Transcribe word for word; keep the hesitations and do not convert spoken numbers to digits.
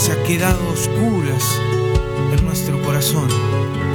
se ha quedado a oscuras en nuestro corazón.